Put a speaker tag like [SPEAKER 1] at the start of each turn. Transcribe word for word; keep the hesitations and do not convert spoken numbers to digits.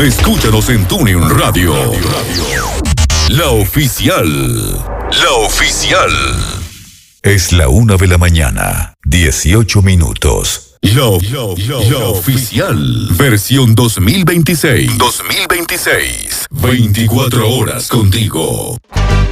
[SPEAKER 1] Escúchanos en TuneIn Radio. La oficial. La oficial. Es la una de la mañana, dieciocho minutos. La, la, la, la oficial. Versión dos mil veintiséis. dos mil veintiséis. veinticuatro horas contigo.